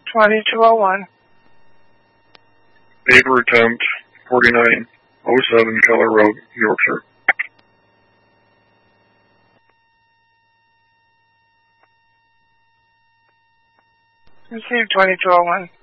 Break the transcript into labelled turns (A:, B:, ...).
A: 2201.
B: Neighbor attempt 4907 Keller Road, Yorkshire.
A: Received 2201.